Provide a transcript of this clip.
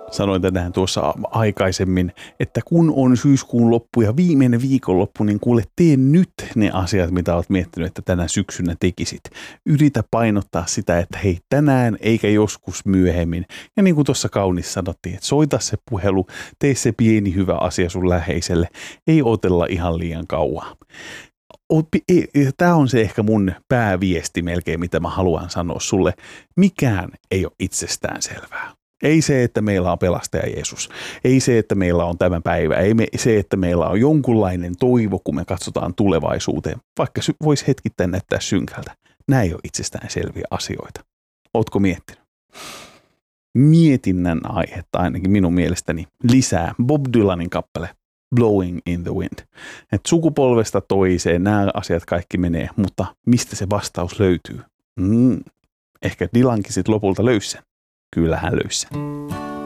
Sanoin tänään tuossa aikaisemmin, että kun on syyskuun loppu ja viimeinen viikonloppu, niin kuule, tee nyt ne asiat, mitä olet miettinyt, että tänä syksynä tekisit. Yritä painottaa sitä, että hei, tänään eikä joskus myöhemmin. Ja niin kuin tuossa kaunissa sanottiin, että soita se puhelu, tee se pieni hyvä asia sun läheiselle. Ei otella ihan liian kauan. Tämä on se ehkä mun pääviesti melkein, mitä mä haluan sanoa sulle. Mikään ei ole itsestään selvää. Ei se, että meillä on pelastaja Jeesus. Ei se, että meillä on tämä päivä. Ei se, että meillä on jonkunlainen toivo, kun me katsotaan tulevaisuuteen. Vaikka voisi hetkittäin näyttää synkältä. Nämä ei ole itsestään selviä asioita. Ootko miettinyt? Mietinnän aihetta ainakin minun mielestäni lisää Bob Dylanin kappale Blowing in the Wind. Et sukupolvesta toiseen nämä asiat kaikki menee, mutta mistä se vastaus löytyy? Ehkä Dylankin sitten lopulta löysi sen. Kyllä hän löysi sen.